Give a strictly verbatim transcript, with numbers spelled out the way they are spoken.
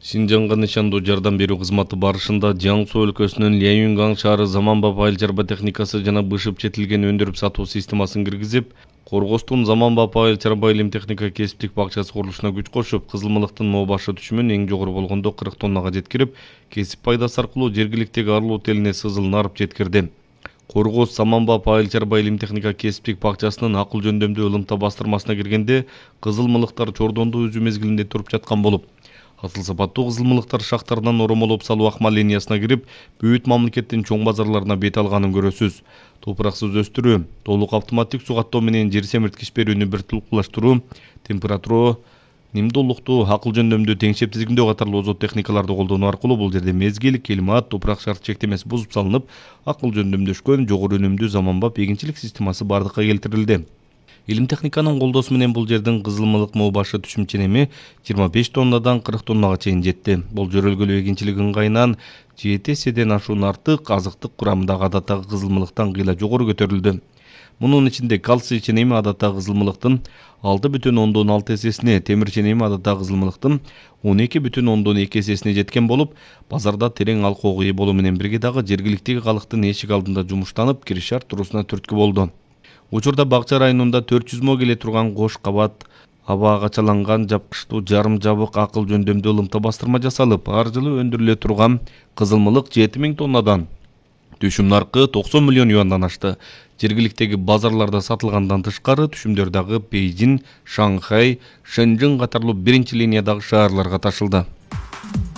Шинжанга нишандуу жардам берүү кызматы барышында Жаңсу өлкөсүнүн Ляюнгаң шаары заманбап айыл чарба техникасы жана бышып четилген өндүрүп сатуу системасын киргизип, Коргостун заманбап айыл чарба илим техника кесиптик бакчасы курулушуна күч кошуп, кызылмылыктын моо башы түшүмүн эң жогору болгондо кырк тоннага жеткирип, кесип пайдасы аркылуу жергиликтеги арылуу элине сызылын арып жеткирди. Коргоз заманбап айыл чарба илим техника кесиптик бакчасынын акыл жөндөмдүү ылымта бастырмасына киргенде кызылмылыктар чордондуу үзүү мезгилинде туруп жаткан болуп, асыл сапаттуу кызылмылыктар шахтарынан оромолоп салуу акма линиясына кирип, бүт мамлекеттин чоң базарларына бет алганын көрөсүз. Топураксыз өстүрүү, толук автоматтик суу каттоо менен жер семирткич берүүнү бир тулкулаштыруу, температура, нимдүүлүктү, акыл жөндөмдүү теңшеп тизгиндөө катарлуу озот техникаларды колдонуу аркылуу бул жерде мезгил, климат, топурак шарт чектемеси бузуп салынып, акыл жөндөмдөшкөн жогору өнүмдүү заманбап эгинчилик системасы бардыкка келтирилди. Илим техниканын колдоосу менен бул жердин кызылмылык моо башы түшүм ченеми жыйырма беш тоннадан кырк тоннага чейин жетти. Бул жөрөлгөлүү эгинчилик ыңгайынан жети эседен ашуун артык азыктык курамындагы адаттагы кызылмылыктан кыйла жогору көтөрүлдү. Мунун ичинде кальций ченеми адаттагы кызылмылыктын алты бүтүн ондон алты эсесине, темир ченеми адаттагы кызылмылыктын он эки бүтүн ондон эки эсесине жеткен болуп, базарда терең алкоого ээ болуу менен бирге дагы жергиликтеги калктын эшик алдында жумуштанып, кириш шарт туруусуна түрткү болду. Учурда бакча районунда төрт жүз мо келе турган кош кабат абага качаланган жапкычтуу жарым жабык акыл жөндөмдүү ылымта бастырма жасалып, ар жылы өндүрүлө турган кызылмылык жети миң тоннадан, түшүм наркы токсон миллион юандан ашты. Жергиликтеги базарларда сатылгандан тышкары түшүмдөр дагы Бейжин, Шанхай, Шэньчжэн катарлуу биринчи линиядагы шаарларга ташылды.